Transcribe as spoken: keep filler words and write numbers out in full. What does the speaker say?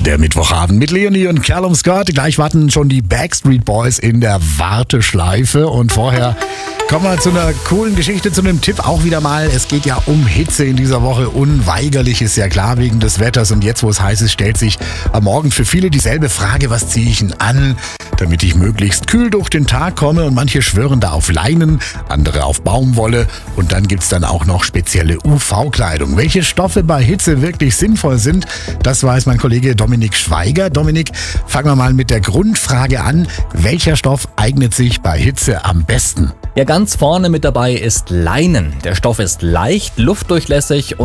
Der Mittwochabend mit Leonie und Callum Scott. Gleich warten schon die Backstreet Boys in der Warteschleife. Und vorher kommen wir zu einer coolen Geschichte, zu einem Tipp auch wieder mal. Es geht ja um Hitze in dieser Woche. Unweigerlich ist ja klar wegen des Wetters. Und jetzt, wo es heiß ist, stellt sich am Morgen für viele dieselbe Frage: Was ziehe ich denn an, damit ich möglichst kühl durch den Tag komme? Und manche schwören da auf Leinen, andere auf Baumwolle. Und dann gibt's dann auch noch spezielle U V-Kleidung. Welche Stoffe bei Hitze wirklich sinnvoll sind, das weiß mein Kollege Dominik Schweiger. Dominik, fangen wir mal mit der Grundfrage an. Welcher Stoff eignet sich bei Hitze am besten? Ja, ganz vorne mit dabei ist Leinen. Der Stoff ist leicht, luftdurchlässig